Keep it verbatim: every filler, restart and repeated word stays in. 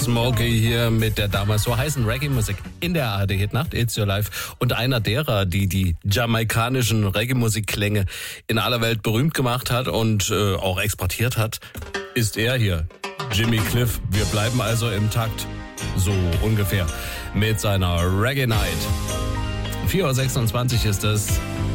Smokey hier mit der damals so heißen Reggae-Musik in der A R D-Hitnacht, It's Your Life. Und einer derer, die die jamaikanischen Reggae-Musikklänge in aller Welt berühmt gemacht hat und äh, auch exportiert hat, ist er hier, Jimmy Cliff. Wir bleiben also im Takt, so ungefähr, mit seiner Reggae Night. vier Uhr sechsundzwanzig ist es.